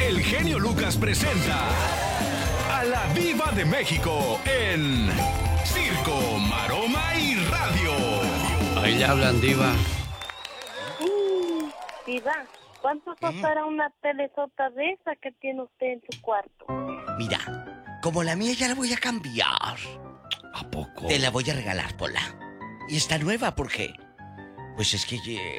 el genio Lucas presenta a la Diva de México en Circo, Maroma y Radio. Ahí le hablan, Diva. Diva, ¿cuánto costará una telesota de esa que tiene usted en su cuarto? Mira, como la mía ya la voy a cambiar. ¿A poco? Te la voy a regalar, Pola. Y está nueva, ¿por qué? Pues es que...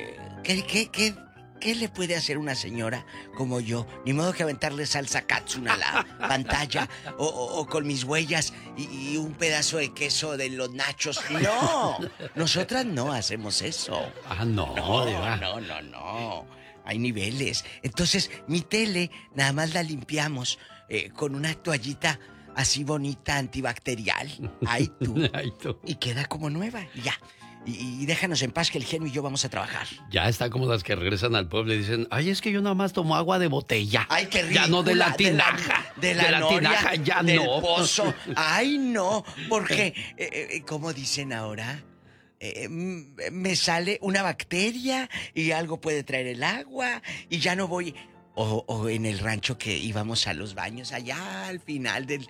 ¿Qué le puede hacer una señora como yo? Ni modo que aventarle salsa Katsun a la pantalla o con mis huellas y un pedazo de queso de los nachos. No, nosotras no hacemos eso. Ah, no, Diva. No. Hay niveles. Entonces, mi tele nada más la limpiamos con una toallita así bonita, antibacterial. Ay, tú. Ay, tú. Y queda como nueva, y ya. Y déjanos en paz que el genio y yo vamos a trabajar. Ya está como las que regresan al pueblo y dicen, ay, es que yo nada más tomo agua de botella. Ay, qué ridícula. Ya no de la tinaja. De la noria, tinaja ya del no. pozo. Ay, no, porque, ¿cómo dicen ahora? Me sale una bacteria y algo puede traer el agua y ya no voy... O en el rancho que íbamos a los baños allá al final del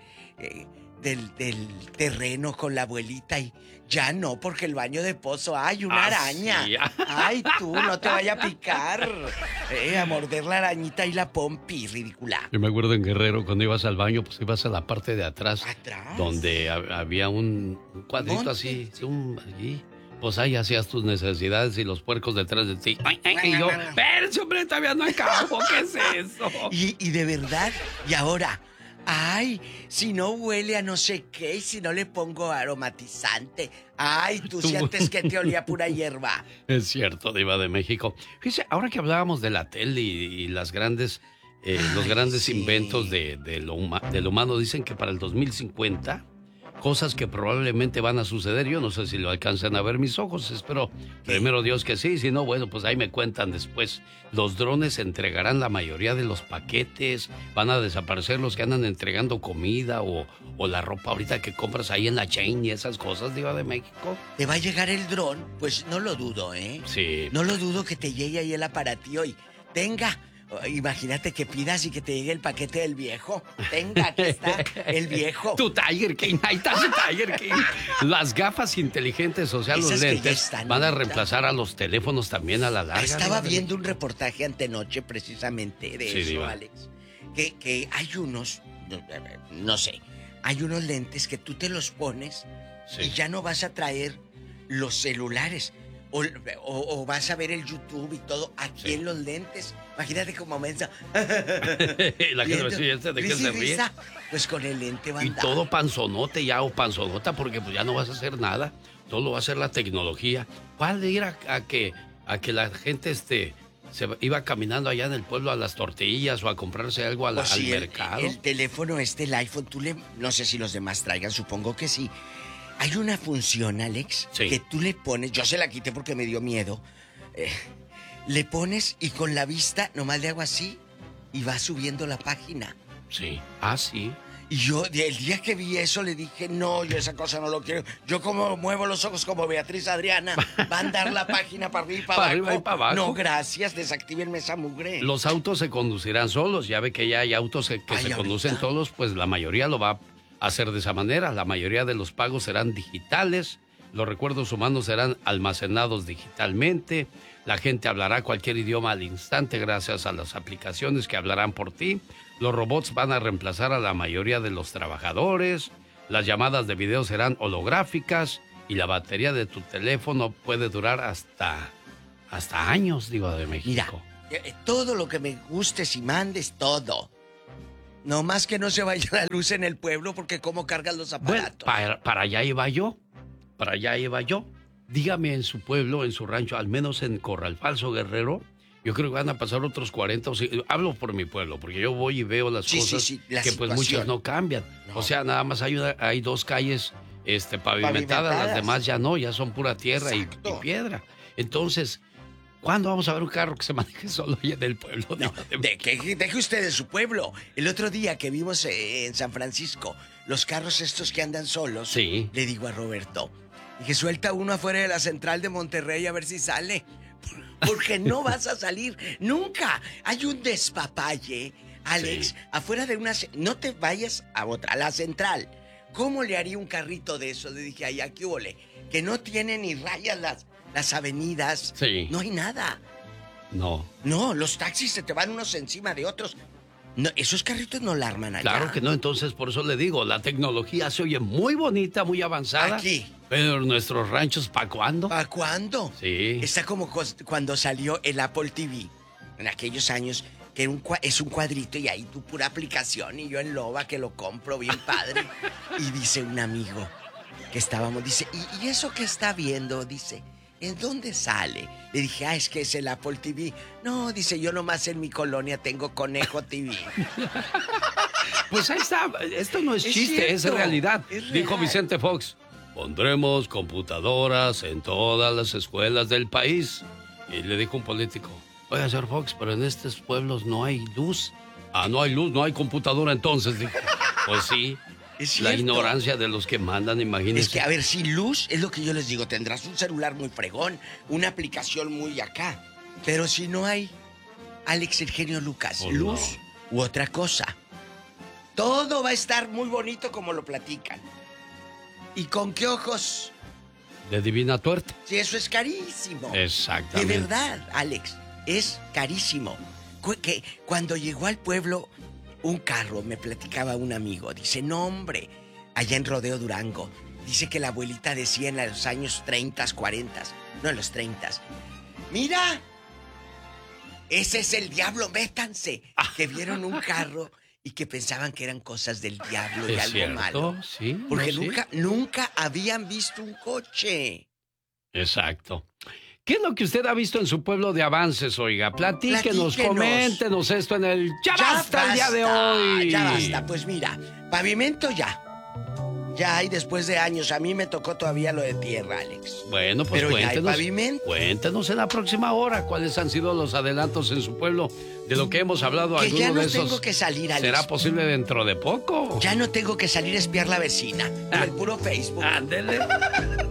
terreno con la abuelita y ya no, porque el baño de pozo, ¡ay, una araña! Sí. ¡Ay, tú, no te vaya a picar! A morder la arañita y la pompi, ridícula. Yo me acuerdo en Guerrero, cuando ibas al baño, pues ibas a la parte de atrás. ¿Atrás? Donde había un cuadrito así, allí. Pues ahí hacías tus necesidades y los puercos detrás de ti. Y yo, espérense, hombre, todavía no acabo. ¿Qué es eso? Y de verdad, y ahora... Ay, si no huele a no sé qué y si no le pongo aromatizante. Ay, tú si antes que te olía pura hierba. Es cierto, Diva de México. Fíjese, ahora que hablábamos de la tele y las grandes, los grandes inventos de lo humano, dicen que para el 2050... cosas que probablemente van a suceder. Yo no sé si lo alcanzan a ver mis ojos. Espero, primero Dios, que sí. Si no, bueno, pues ahí me cuentan después. Los drones entregarán la mayoría de los paquetes. Van a desaparecer los que andan entregando comida o la ropa ahorita que compras ahí en la chain y esas cosas, Diva de México. ¿Te va a llegar el dron? Pues no lo dudo, ¿eh? Sí. No lo dudo que te llegue ahí el aparatío y tenga... Imagínate que pidas y que te llegue el paquete del viejo. Tenga, aquí está el viejo. Tu Tiger King, ahí está su Tiger King. Las gafas inteligentes, o sea, los lentes, van a reemplazar a los teléfonos también a la larga. Estaba viendo un reportaje antenoche precisamente de eso, Diva. Alex. Que hay unos, no sé, hay unos lentes que tú te los pones y ya no vas a traer los celulares. O vas a ver el YouTube y todo aquí en los lentes. Imagínate como mensa. La gente decía, ¿de qué se ríe? Pues con el lente va a Y andar. todo panzonote ya o panzonota porque pues ya no vas a hacer nada. Todo lo va a hacer la tecnología. ¿Cuál ir a que la gente se iba caminando allá en el pueblo a las tortillas o a comprarse algo al mercado? El teléfono el iPhone, no sé si los demás traigan, supongo que sí. Hay una función, Alex, que tú le pones, yo se la quité porque me dio miedo, le pones y con la vista nomás le hago así y va subiendo la página. Sí, sí. Y yo, el día que vi eso, le dije, no, yo esa cosa no lo quiero. Yo como muevo los ojos como Beatriz Adriana, va a andar la página para arriba y para abajo. Arriba y para abajo. No, gracias, desactívenme esa mugre. Los autos se conducirán solos, ya ve que ya hay autos que se conducen solos, pues la mayoría lo va a hacer de esa manera. La mayoría de los pagos serán digitales, los recuerdos humanos serán almacenados digitalmente, la gente hablará cualquier idioma al instante gracias a las aplicaciones que hablarán por ti, los robots van a reemplazar a la mayoría de los trabajadores, las llamadas de video serán holográficas y la batería de tu teléfono puede durar hasta años, Diva de México. Mira, todo lo que me gustes y mandes, todo. No más que no se vaya la luz en el pueblo porque cómo cargan los aparatos. Bueno, para allá iba yo. Dígame en su pueblo, en su rancho, al menos en Corral Falso, Guerrero, yo creo que van a pasar otros 40 o 50. Hablo por mi pueblo, porque yo voy y veo las cosas que pues muchas no cambian. No. O sea, nada más hay dos calles pavimentadas, las demás ya no, ya son pura tierra y piedra. Entonces, ¿cuándo vamos a ver un carro que se maneje solo allá en el pueblo? No, deje usted de su pueblo. El otro día que vimos en San Francisco, los carros estos que andan solos, le digo a Roberto, dije, suelta uno afuera de la central de Monterrey a ver si sale. Porque no vas a salir nunca. Hay un despapalle. Alex, Sí. afuera de una... No te vayas a otra, a la central. ¿Cómo le haría un carrito de eso? Le dije, ay, aquí huele. Que no tiene ni rayas las avenidas. Sí. No hay nada. No. No, los taxis se te van unos encima de otros. No, esos carritos no la arman allá. Claro que no, entonces por eso le digo, la tecnología se oye muy bonita, muy avanzada. Aquí. Pero nuestros ranchos, ¿para cuándo? ¿Para cuándo? Sí. Está como cuando salió el Apple TV. En aquellos años, que es un cuadrito y ahí tu pura aplicación. Y yo en loba que lo compro bien padre. Y dice un amigo que estábamos, dice, ¿y eso que está viendo? Dice, ¿en dónde sale? Le dije, es que es el Apple TV. No, dice, yo nomás en mi colonia tengo Conejo TV. Pues ahí está, esto no es chiste, cierto, es realidad. es real. Dijo Vicente Fox, pondremos computadoras en todas las escuelas del país. Y le dijo un político, oiga, señor Fox, pero en estos pueblos no hay luz. Ah, no hay luz, no hay computadora entonces. Dijo, pues sí, Es la cierto. ignorancia de los que mandan, imagínense. Es que, a ver, sin luz, es lo que yo les digo, tendrás un celular muy fregón, una aplicación muy acá. Pero si no hay, Alex, el genio Lucas, Oh, luz u otra cosa, todo va a estar muy bonito como lo platican. ¿Y con qué ojos? De divina tuerte. Si eso es carísimo. Exactamente. De verdad, Alex, es carísimo. Que cuando llegó al pueblo un carro, me platicaba un amigo, dice, no hombre, allá en Rodeo Durango, dice que la abuelita decía en los años 30, 40, no en los 30, mira, ese es el diablo, métanse, que vieron un carro y que pensaban que eran cosas del diablo y ¿Es algo cierto? malo. Sí, Porque no, sí. nunca habían visto un coche. Exacto. ¿Qué es lo que usted ha visto en su pueblo de avances, oiga? Platíquenos, Platíquenos. coméntenos esto en el Ya Basta el día de hoy. Ya basta, pues mira, pavimento ya. Ya, y después de años, a mí me tocó todavía lo de tierra, Alex. Bueno, pues Pero ya hay cuéntenos, pavimento. cuéntenos en la próxima hora cuáles han sido los adelantos en su pueblo de lo que hemos hablado. Que ya Alguno no de esos tengo que salir, Alex. ¿será posible dentro de poco? Ya no tengo que salir a espiar la vecina. Por el puro Facebook. Ándele.